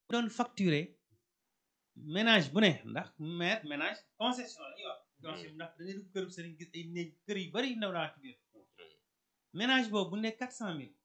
doon facturé ménage bu ne ndax ménage concession la ñuy wax concession ndax da ngay dugg këru sëriñ gis ay néeg kër yu bari ndaw naa ci biir ménage boobu bu ne 400 000